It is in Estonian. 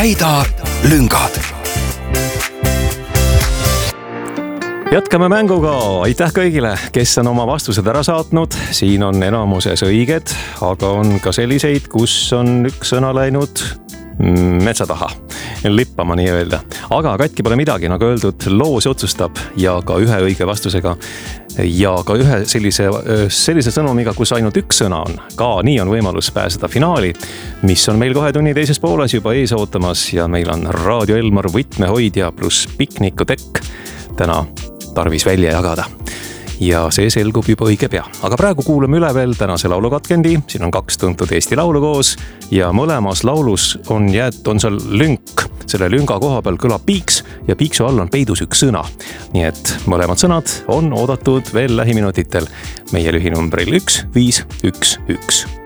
täida lüngad. Jätkame mänguga. Aitäh kõigile, kes on oma vastused ära saatnud. Siin on enamuses õiged, aga on ka selliseid, kus on üks sõna läinud metsa taha. Lippama nii öelda. Aga katki pole midagi, nagu öeldud, loos otsustab ja ka ühe õige vastusega ja ka ühe sellise sõnumiga, kus ainult üks sõna on. Ka nii on võimalus pääseda finaali, mis on meil kohe tunni teises pooles juba ees ootamas ja meil on Raadio Elmar võtmehoidja pluss piknikutekk täna tarvis välja jagada. Ja see selgub juba õige pea. Aga praegu kuulame üle veel tänase laulukatkendi. Siin on 2 tuntud Eesti laulu koos ja mõlemas laulus on seal lünk. Selle lünga koha peal kõlab piiks ja piiksu all on peidus üks sõna. Nii et mõlemad sõnad on oodatud veel lähiminutitel meie lühinumbril 1511.